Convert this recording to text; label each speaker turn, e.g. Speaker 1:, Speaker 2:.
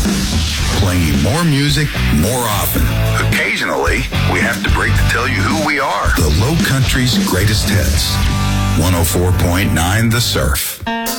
Speaker 1: Playing more music more often. Occasionally, we have to break to tell you who we are. The Low Country's greatest hits. 104.9 The Surf.